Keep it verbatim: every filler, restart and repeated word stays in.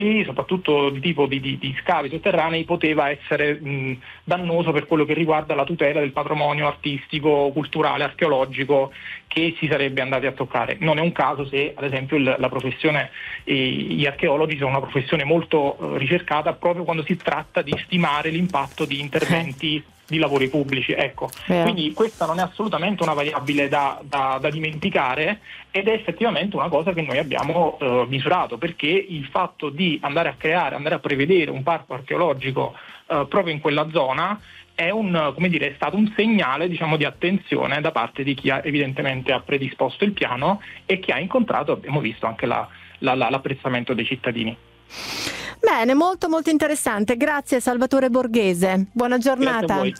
soprattutto di tipo di, di, di scavi sotterranei, poteva essere mh, dannoso per quello che riguarda la tutela del patrimonio artistico, culturale, archeologico che si sarebbe andati a toccare. Non è un caso se ad esempio il, la professione, eh, gli archeologi sono una professione molto eh, ricercata proprio quando si tratta di stimare l'impatto di interventi di lavori pubblici, ecco. Yeah. Quindi questa non è assolutamente una variabile da, da, da dimenticare, ed è effettivamente una cosa che noi abbiamo eh, misurato, perché il fatto di andare a creare, andare a prevedere un parco archeologico eh, proprio in quella zona è un, come dire, è stato un segnale, diciamo, di attenzione da parte di chi ha, evidentemente ha predisposto il piano e che ha incontrato, abbiamo visto, anche la, la, la, l'apprezzamento dei cittadini. Bene, molto molto interessante. Grazie Salvatore Borghese. Buona giornata. Grazie a voi.